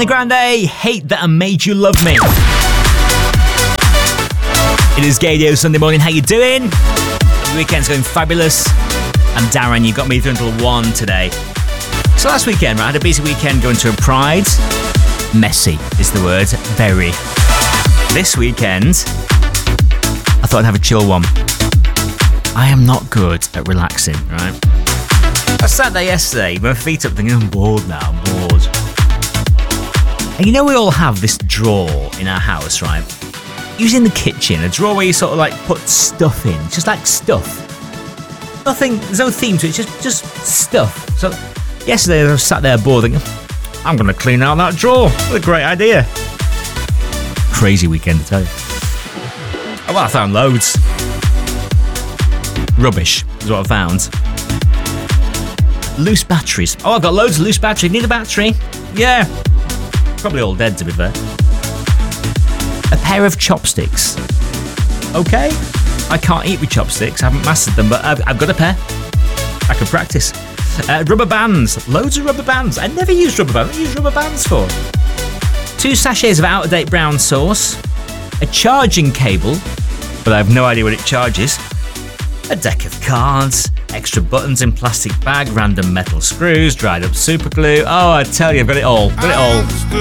Ariana Grande, Hate That I Made You Love Me. It is Gaydio Sunday morning. How you doing? The weekend's going fabulous. I'm Darren. You got me through until 1 today. So last weekend, right, I had a busy weekend going to a Pride. Messy is the word. Very. This weekend, I thought I'd have a chill one. I am not good at relaxing, right? I sat there yesterday with my feet up thinking, I'm bored now, I'm bored. And you know we all have this drawer in our house, right? Usually in the kitchen, a drawer where you sort of like put stuff in, just like stuff. Nothing, there's no theme to it, just stuff. So yesterday I was sat there bored thinking, I'm going to clean out that drawer. What a great idea. Crazy weekend, I tell you. Oh, well, I found loads. Rubbish is what I found. Loose batteries. Oh, I've got loads of loose batteries. Need a battery? Yeah. Probably all dead, to be fair. A pair of chopsticks. Okay. I can't eat with chopsticks. I haven't mastered them, but I've got a pair. I can practice. Rubber bands. Loads of rubber bands. I never used rubber bands. What do I use rubber bands for? 2 sachets of out-of-date brown sauce. A charging cable, but I have no idea what it charges. A deck of cards, extra buttons in plastic bag, random metal screws, dried up super glue. Oh, I tell you, I've got it all. Got it all.